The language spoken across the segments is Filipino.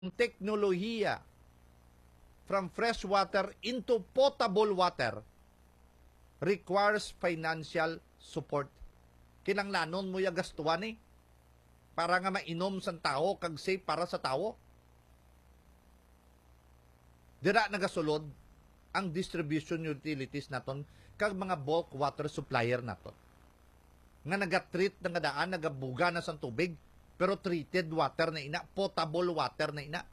teknolohiya from fresh water into potable water requires financial support. Kinanglanon mo yung gastuan para nga mainom sa tao kag safe para sa tao. Dira nagasulod ang distribution utilities naton kag mga bulk water supplier naton. Nga nagatreat ng daan, nagabuga na sa tubig, pero treated water na ina, potable water na ina.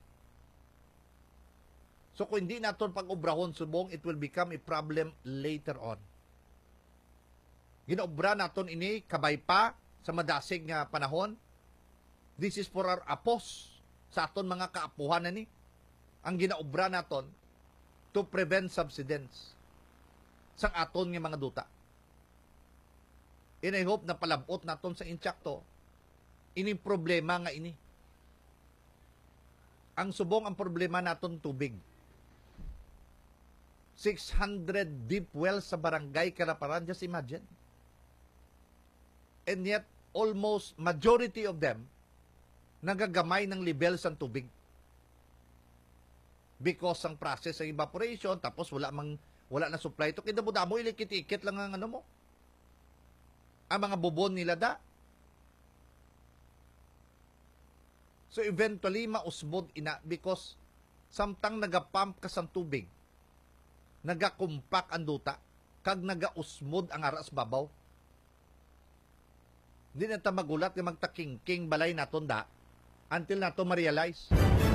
So kung hindi naton pag-obrahon subong, it will become a problem later on. Ginaobra naton ini kabay pa sa madasig nga panahon. This is for our apos sa aton mga kaapuhan na ni. Ang ginaobra naton to prevent subsidence sang aton nga mga duta. And I hope na palabot naton sa insyakto ining problema nga ini. Ang subong ang problema naton tubig. 600 deep wells sa barangay Karaparan, just imagine. And yet, almost majority of them nagagamay ng level sa tubig. Because ang process ng evaporation, tapos wala na supply. Ito, kinabudamo, ilikit-ikit lang ang ano mo. Ang mga bubon nila da. So eventually, mausbod ina because samtang nagapump ka sa tubig, nagakumpak ang duta, kag nagausmod ang aras babaw. Di na ta magulat nga magtaking-king balay naton da until nato ma-realize.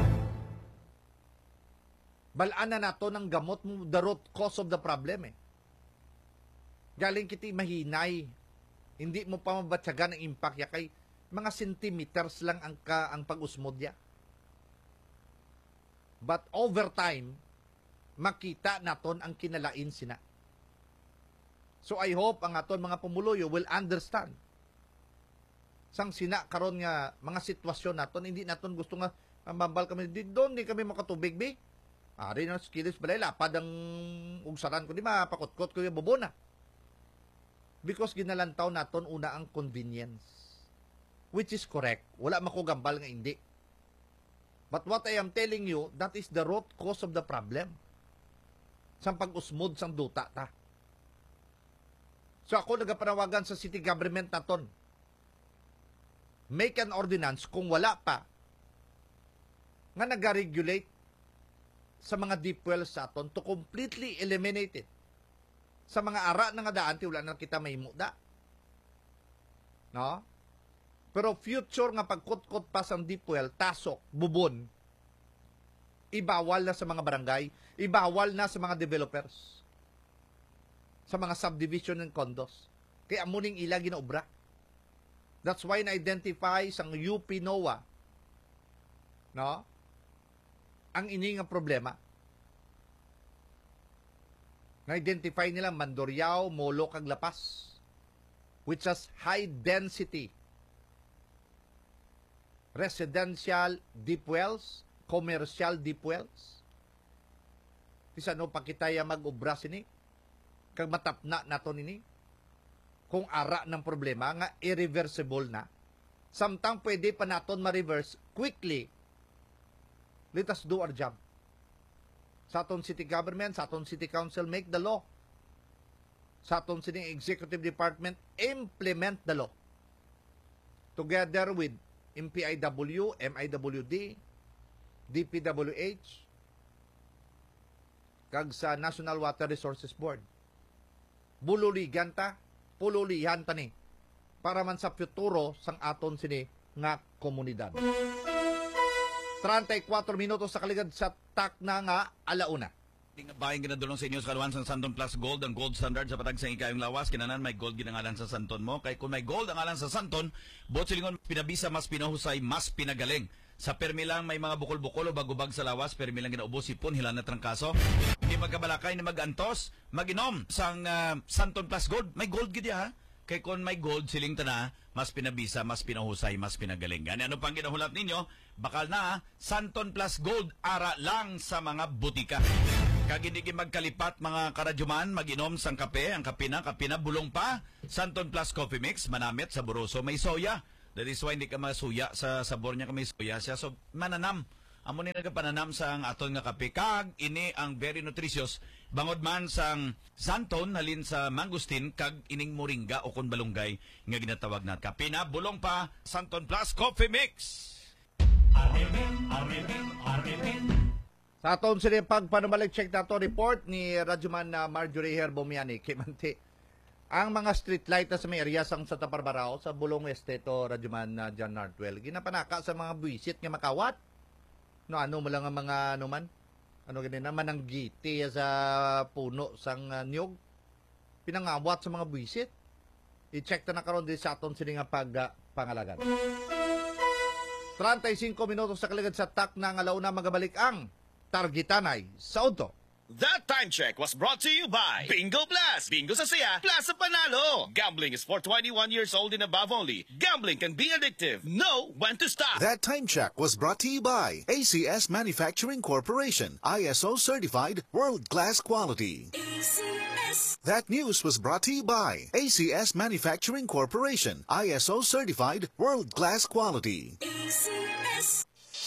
Balaan na nato ng gamot mo, the root cause of the problem Galing kiti mahinay. Hindi mo pa mabatsagan ang impact ya kay mga centimeters lang ang pag-usmod ya. But over time, makita naton ang kinalain sina. So I hope ang aton mga pumuluyo will understand sang sina karon nga mga sitwasyon naton, hindi naton gusto nga mambal kami doon, di kami makatubig bi. Ari na skills balay lapad ang ugsaran ko di mapakot-kot ko yung bubona. Because ginalantaw naton una ang convenience, which is correct. Wala makugambal nga hindi. But what I am telling you, that is the root cause of the problem. Sang pag-usmod sang duta ta. So ako nagapanawagan sa city government naton. Make an ordinance kung wala pa nga nag-regulate sa mga deep wells sa aton to completely eliminate it. Sa mga ara na nga daan, wala na kita may muda. No? Pero future nga pagkot-kot pa sa deep well, tasok, bubon, ibawal na sa mga barangay, ibawal na sa mga developers, sa mga subdivision ng condos. Kaya muning ila ginaobra. That's why na-identify sang UP NOAA, no? Ang ini nga problema. Na-identify nila Mandurriao, Molo, kag Lapas, which has high density residential deep wells, commercial deep wells. Isa no pakitaya mag-obra sini, kag matapna nato nini, kung ara ng problema nga irreversible na, samtang pwede pa naton ma-reverse quickly. Let us do our job. Sa aton city government, sa aton city council, make the law. Sa aton city executive department, implement the law. Together with MPIW, MIWD, DPWH, kag sa National Water Resources Board. Bululigan ta, pululihan ta ni, para man sa futuro sang aton sini nga komunidad. 34 minutos sa kaligad sa tak na nga alauna. Bayan ginadulong sa inyo sa kaluan sa Santon Plus Gold, ang gold standard sa patag sa ikayong lawas. Kinanan may gold ginangalan sa Santon mo. Kaya kung may gold ang alan sa Santon, buot silingon pinabisa, mas pinahusay, mas pinagaling. Sa permi lang may mga bukol-bukol o bagubag sa lawas, permi lang ginaubos, sipon, hilan na trangkaso. Hindi magkabalakay na magantos, maginom sang Santon Plus Gold. May gold gid ha. Kaya kung may gold siling tana, mas pinabisa, mas pinahusay, mas pinagaling. Gani ano pang ginahulat ninyo? Bakal na Santon Plus Gold, ara lang sa mga butika. Kag hindi magkalipat mga karadyuman, maginom sang kape, ang kape na, bulong pa. Santon Plus Coffee Mix, manamit, saboroso, may soya. That is why hindi ka masuya sa sabor niya, may soya siya. So mananam amo ni nagapananam sang aton nga kape kag ini ang very nutritious bangod man sang santon halin sa mangustin kag ining moringa o kon balunggay nga ginatawag na kape na bulong pa Santon Plus Coffee Mix. Sa aton sila pagpanumalik check na to report ni Radyoman na Marjorie Herbomiani kay Manti. Ang mga street light na sa may area sang Santa Barbarao sa Bulong Este to Radyoman na John Nardwell ginapanaka sa mga buwisit nga makawat. No ano mo lang ang mga ano man. Ano ganyan naman ang giti sa puno sang niyog. Pinangawat sa mga buwisit. I-check na karon din sa aton sila nga pangalagan. 35 minutos sa kaligad sa tak na nga launa magabalik ang Targitanay sa Udto. That time check was brought to you by Bingo Blast. Bingo sa saya, plus sa panalo. Gambling is for 21 years old and above only. Gambling can be addictive. Know when to stop. That time check was brought to you by ACS Manufacturing Corporation, ISO certified, world-class quality. ACS. That news was brought to you by ACS Manufacturing Corporation, ISO certified, world-class quality. ACS.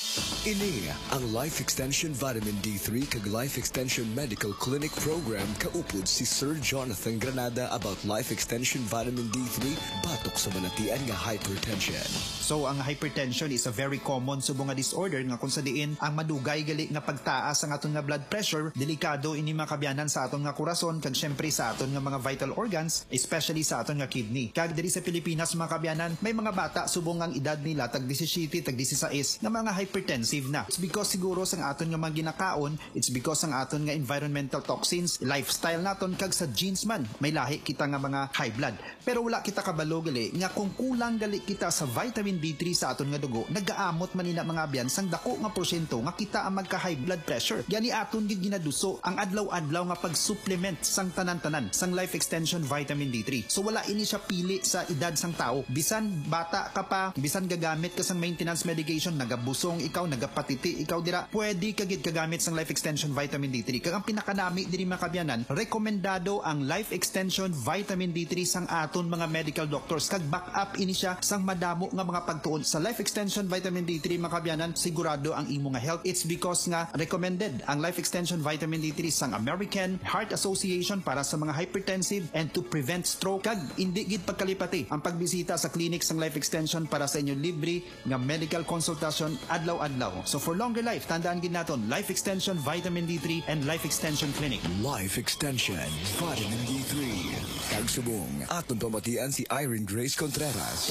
Ini ang Life Extension Vitamin D3 kag Life Extension Medical Clinic Program kaupod si Sir Jonathan Granada about Life Extension Vitamin D3 batok sa manatian nga hypertension. So ang hypertension is a very common subong nga disorder nga kung sa diin ang madugay gali nga pagtaas ang aton nga blood pressure, delikado ini makabyanan sa aton nga kurason kag syempre sa aton nga mga vital organs, especially sa aton nga kidney. Kag diri sa Pilipinas makabyanan may mga bata subong ang edad nila tag 17 tag 16 nga mga hypertensive na. It's because siguro sang aton nga mga ginakaon, it's because ang aton nga environmental toxins, lifestyle naton kag sa genes man may lahi kita nga mga high blood. Pero wala kita kabalo gali nga kung kulang gali kita sa vitamin D3 sa aton nga dugo, nagaamot man ina mga abyan sang dako nga porsyento nga kita ang magka high blood pressure. Gani aton gid ginaduso ang adlaw-adlaw nga pag-supplement sang tanan-tanan sang Life Extension Vitamin D3. So wala ini siya pili sa edad sang tao. Bisan bata ka pa, bisan gagamit ka sang maintenance medication, nagabusong ikaw, nagapatiti ikaw dira, pwede kagid kagamit sang Life Extension Vitamin D3. Kag ang pinakanami diri makabyanan, rekomendado ang Life Extension Vitamin D3 sang aton mga medical doctors kag back up ini siya sang madamo nga mga pagtuon sa Life Extension Vitamin D3 makabyanan, sigurado ang imo nga health. It's because nga recommended ang Life Extension Vitamin D3 sang American Heart Association para sa mga hypertensive and to prevent stroke. Kag indi gid pagkalipati ang pagbisita sa clinic sang Life Extension para sa inyo libre nga medical consultation adlaw-adlaw. So for longer life, tandaan gid naton Life Extension Vitamin D3 and Life Extension Clinic. Life Extension Vitamin D3 kag subong aton pamatian si Irene Grace Contreras.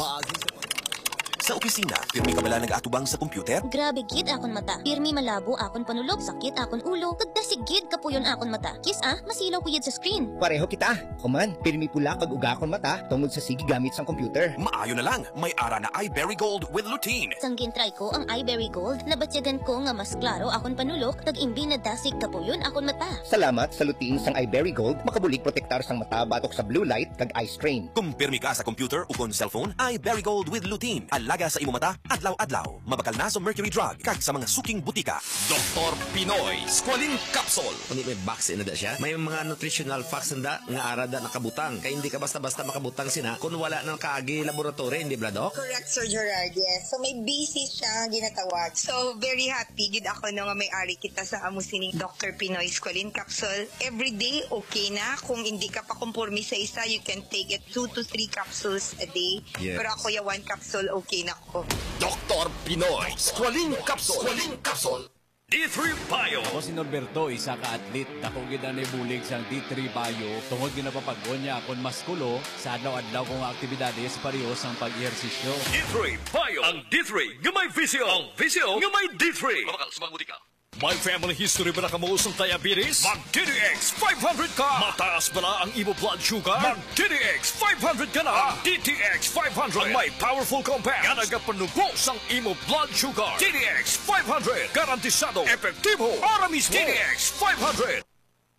Sa opisina, pirmi ka bala nag-atubang sa computer? Grabe gid akon mata. Pirmi malabo akon panulog, sakit akon ulo, kagdasig gid kapuyon akon mata. Kis masilaw ko yun sa screen. Pareho kita. Kuman, pirmi pula kag uga akon mata tungod sa sige gamit sang computer. Maayo na lang, may ara na iBerry Gold with lutein. Sanggin try ko ang iBerry Gold, nabatyagan ko nga mas klaro akon panulog, kag imbi na dasig kapuyon akon mata. Salamat sa lutein sang iBerry Gold, makabulig protektar sang mata batok sa blue light kag eye strain. Kung pirmi ka sa computer o kon cellphone, iBerry Gold with lutein. Alaga sa imo mata, adlaw-adlaw. Mabakal na sa mercury drug kag sa mga suking butika. Dr. Pinoy Squalene Capsule. Kundi may vaccine na da siya. May mga nutritional facts na nga arada nakabutang. Kaya hindi ka basta-basta makabutang sina kung wala nang kaagi laboratory, hindi ba, Doc? Correct, Sir Gerard, yes. So may basis siya ginatawag. So very happy gid ako na nga may-ari kita sa amusining Dr. Pinoy Squalene Capsule. Every day, okay na. Kung hindi ka pa kumpormi sa isa, you can take it 2 to 3 capsules a day. Yes. Pero ako 1 capsule, okay na ko. Dr. Pinoy Squalene Capsule. Squalene Capsule. D3 Bio. Ako si Norberto, isa ka atlet. Dako gid ani bulig sang D3 Bio. Tungod ginapapagod niya akon maskulo sa adlaw-adlaw kong aktibidades pareho sang pag-ehersisyo. D3 Bio. Ang D3 nga may visyo. Ang visyo nga may D3. Mabakal sa ka. May family history ba na kamuusong diabetes? Mag-DTX 500 ka! Mataas ba na ang imo blood sugar? Mag-DTX 500 ka na! Ang DTX 500 ang may powerful compounds nga nagapanubos ang imo blood sugar. DTX 500 garantisado, epektibo, para mismo. DTX 500